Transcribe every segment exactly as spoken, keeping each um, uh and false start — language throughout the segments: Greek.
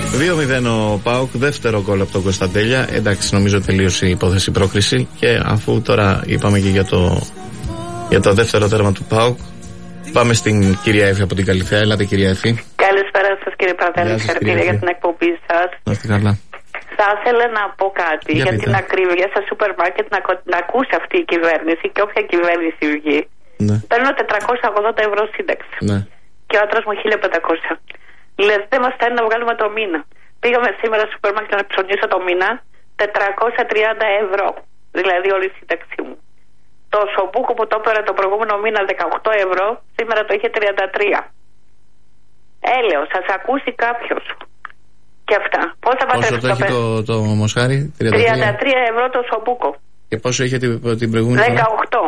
δύο μηδέν ο ΠΑΟΚ, δεύτερο γκολ από τον Κωνσταντέλια. Εντάξει, νομίζω τελείωσε η υπόθεση πρόκριση. Και αφού τώρα είπαμε και για το, για το δεύτερο τέρμα του ΠΑΟΚ, πάμε στην κυρία Εφη από την Καλυθέα. Ελάτε, κυρία Εφη. Καλησπέρα σας, κύριε Πρατέλη. Συγχαρητήρια για την εκπομπή σας. Να είστε καλά. Θα ήθελα να πω κάτι για, για την ακρίβεια στα σούπερ μάρκετ, να, να ακούσει αυτή η κυβέρνηση και όποια κυβέρνηση βγει. Ναι. Παίρνω τετρακόσια ογδόντα ευρώ σύνταξη. Ναι. Και ο άντρας μου χίλια πεντακόσια. Δηλαδή δεν μας φτάνει να βγάλουμε το μήνα. Πήγαμε σήμερα στο σούπερ μάρκετ να ψωνίσω το μήνα τετρακόσια τριάντα ευρώ. Δηλαδή όλη η σύνταξή μου. Το σομπούκο που το έπαιρνε το προηγούμενο μήνα δεκαοκτώ ευρώ, σήμερα το είχε τριάντα τρία. Έλεος, σας ακούσει κάποιος. Και αυτά. Πώς θα πάτε πόσο το έχει το, το μοσχάρι? τριάντα τρία ευρώ το σομπούκο. Και πόσο είχε την, την προηγούμενη? δεκαοκτώ.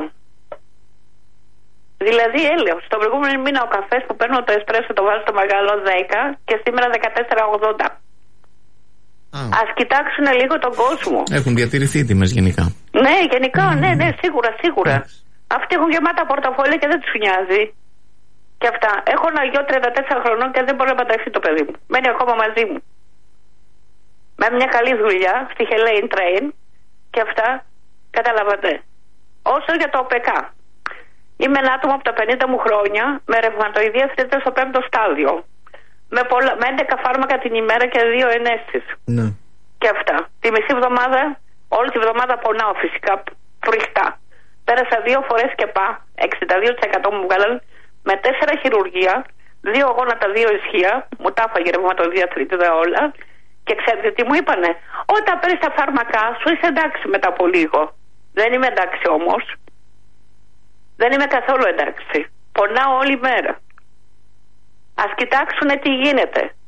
Δηλαδή έλεος. Το προηγούμενο μήνα ο καφές που παίρνω το εσπρέσο το βάζω στο μεγάλο δέκα και σήμερα δεκατέσσερα ογδόντα. Ας κοιτάξουν λίγο τον κόσμο. Έχουν διατηρηθεί οι τιμές γενικά. Ναι, γενικά, ναι, ναι, σίγουρα, σίγουρα. Αυτοί έχουν γεμάτα πορτοφόλια και δεν τους νοιάζει. Και αυτά. Έχω ένα γιο τριάντα τέσσερα χρονών και δεν μπορεί να παντρευτεί το παιδί μου. Μένει ακόμα μαζί μου. Με μια καλή δουλειά στη Helene Train και αυτά. Καταλαβαίνετε. Όσο για το ΟΠΕΚΑ. Είμαι ένα άτομο από τα πενήντα μου χρόνια με ρευματοειδία θρύτητα στο πέμπτο στάδιο. Με, πολλά, με έντεκα φάρμακα την ημέρα και δύο ενέσεις. Ναι. Και αυτά. Τη μισή εβδομάδα, όλη τη βδομάδα πονάω φυσικά φρικτά. Πέρασα δύο φορές και πά, εξήντα δύο τοις εκατό μου βγάλαν, με τέσσερα χειρουργία, δύο γόνατα, δύο ισχύα, μου τα έφαγε ρευματοειδία θρύτητα όλα. Και ξέρετε τι μου είπανε? Όταν παίρνεις τα φάρμακά σου είσαι εντάξει μετά από λίγο. Δεν είμαι εντάξει όμως. Δεν είμαι καθόλου εντάξει. Πονάω όλη μέρα. Ας κοιτάξουνε τι γίνεται.